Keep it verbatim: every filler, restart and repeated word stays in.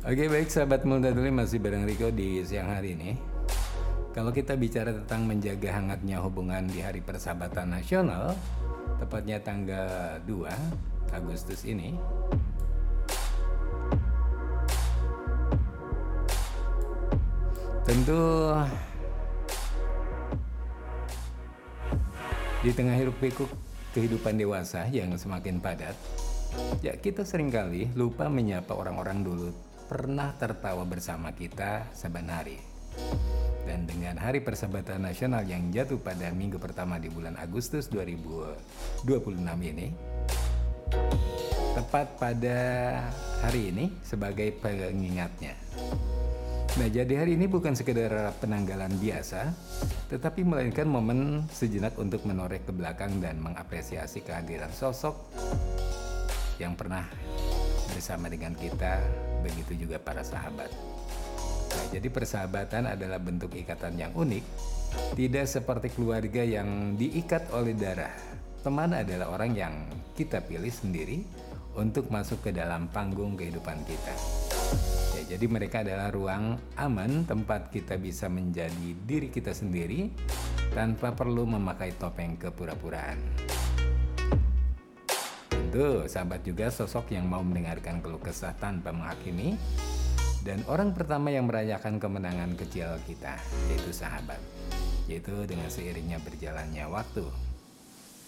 Oke, baik sahabat Muda Tuli, masih bareng Riko di siang hari ini. Kalau kita bicara tentang menjaga hangatnya hubungan di Hari Persahabatan Nasional, tepatnya tanggal dua Agustus ini, tentu di tengah hiruk pikuk kehidupan dewasa yang semakin padat, ya kita seringkali lupa menyapa orang-orang dulu pernah tertawa bersama kita saban hari. Dan dengan Hari Persahabatan Nasional yang jatuh pada minggu pertama di bulan Agustus dua ribu dua puluh enam ini, tepat pada hari ini sebagai pengingatnya. Nah, jadi hari ini bukan sekedar penanggalan biasa, tetapi melainkan momen sejenak untuk menoreh ke belakang dan mengapresiasi kehadiran sosok yang pernah bersama dengan kita, begitu juga para sahabat. Nah, jadi persahabatan adalah bentuk ikatan yang unik, tidak seperti keluarga yang diikat oleh darah. Teman adalah orang yang kita pilih sendiri untuk masuk ke dalam panggung kehidupan kita. Ya, jadi mereka adalah ruang aman tempat kita bisa menjadi diri kita sendiri tanpa perlu memakai topeng kepura-puraan. Tentu, sahabat juga sosok yang mau mendengarkan keluh kesah tanpa menghakimi, dan orang pertama yang merayakan kemenangan kecil kita, yaitu sahabat, yaitu dengan seiringnya berjalannya waktu.